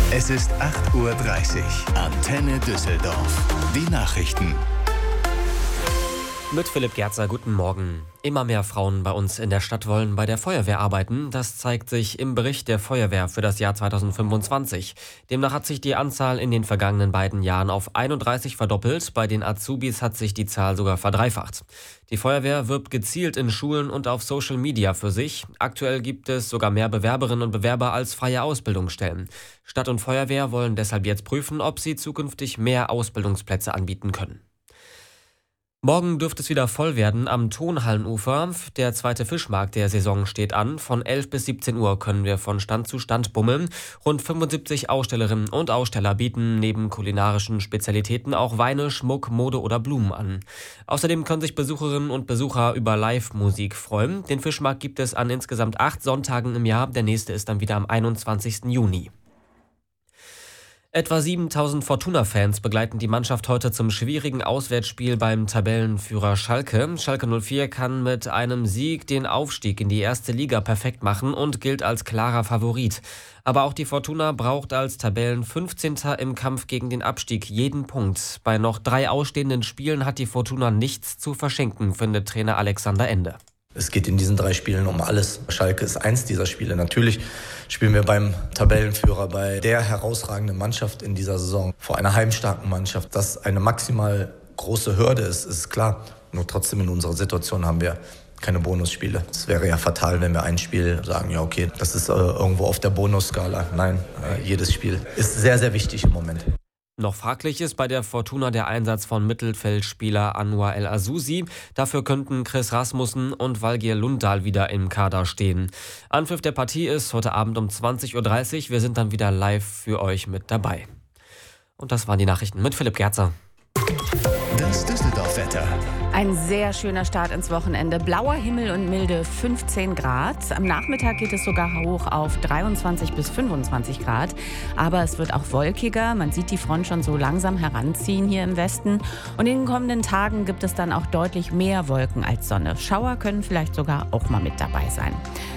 Es ist 8:30 Uhr. Antenne Düsseldorf. Die Nachrichten. Mit Philipp Gerzer, guten Morgen. Immer mehr Frauen bei uns in der Stadt wollen bei der Feuerwehr arbeiten. Das zeigt sich im Bericht der Feuerwehr für das Jahr 2025. Demnach hat sich die Anzahl in den vergangenen beiden Jahren auf 31 verdoppelt. Bei den Azubis hat sich die Zahl sogar verdreifacht. Die Feuerwehr wirbt gezielt in Schulen und auf Social Media für sich. Aktuell gibt es sogar mehr Bewerberinnen und Bewerber als freie Ausbildungsstellen. Stadt und Feuerwehr wollen deshalb jetzt prüfen, ob sie zukünftig mehr Ausbildungsplätze anbieten können. Morgen dürfte es wieder voll werden am Tonhallenufer. Der zweite Fischmarkt der Saison steht an. Von 11 bis 17 Uhr können wir von Stand zu Stand bummeln. Rund 75 Ausstellerinnen und Aussteller bieten neben kulinarischen Spezialitäten auch Weine, Schmuck, Mode oder Blumen an. Außerdem können sich Besucherinnen und Besucher über Live-Musik freuen. Den Fischmarkt gibt es an insgesamt 8 Sonntagen im Jahr. Der nächste ist dann wieder am 21. Juni. Etwa 7000 Fortuna-Fans begleiten die Mannschaft heute zum schwierigen Auswärtsspiel beim Tabellenführer Schalke. Schalke 04 kann mit einem Sieg den Aufstieg in die erste Liga perfekt machen und gilt als klarer Favorit. Aber auch die Fortuna braucht als Tabellen-15. im Kampf gegen den Abstieg jeden Punkt. Bei noch 3 ausstehenden Spielen hat die Fortuna nichts zu verschenken, findet Trainer Alexander Ende. Es geht in diesen 3 Spielen um alles. Schalke ist eins dieser Spiele. Natürlich spielen wir beim Tabellenführer, bei der herausragenden Mannschaft in dieser Saison, vor einer heimstarken Mannschaft. Dass eine maximal große Hürde ist klar. Nur trotzdem in unserer Situation haben wir keine Bonusspiele. Es wäre ja fatal, wenn wir ein Spiel sagen, ja okay, das ist irgendwo auf der Bonusskala. Nein, jedes Spiel ist sehr, sehr wichtig im Moment. Noch fraglich ist bei der Fortuna der Einsatz von Mittelfeldspieler Anwar El Azusi. Dafür könnten Chris Rasmussen und Valgir Lundahl wieder im Kader stehen. Anpfiff der Partie ist heute Abend um 20:30 Uhr. Wir sind dann wieder live für euch mit dabei. Und das waren die Nachrichten mit Philipp Gerzer. Das Düsseldorf-Wetter. Ein sehr schöner Start ins Wochenende. Blauer Himmel und milde 15 Grad. Am Nachmittag geht es sogar hoch auf 23 bis 25 Grad. Aber es wird auch wolkiger. Man sieht die Front schon so langsam heranziehen hier im Westen. Und in den kommenden Tagen gibt es dann auch deutlich mehr Wolken als Sonne. Schauer können vielleicht sogar auch mal mit dabei sein.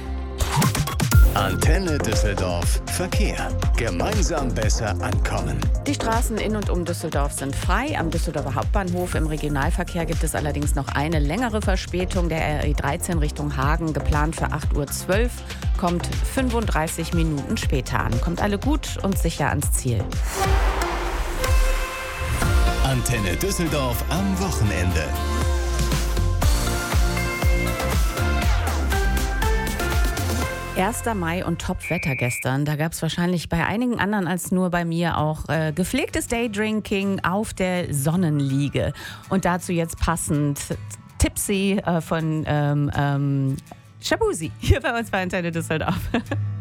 Antenne Düsseldorf. Verkehr. Gemeinsam besser ankommen. Die Straßen in und um Düsseldorf sind frei. Am Düsseldorfer Hauptbahnhof im Regionalverkehr gibt es allerdings noch eine längere Verspätung. Der RE 13 Richtung Hagen, geplant für 8:12 Uhr, kommt 35 Minuten später an. Kommt alle gut und sicher ans Ziel. Antenne Düsseldorf am Wochenende. 1. Mai und Top-Wetter gestern. Da gab es wahrscheinlich bei einigen anderen als nur bei mir auch gepflegtes Daydrinking auf der Sonnenliege. Und dazu jetzt passend Tipsy von Shabuzi hier bei uns bei Antenne Düsseldorf.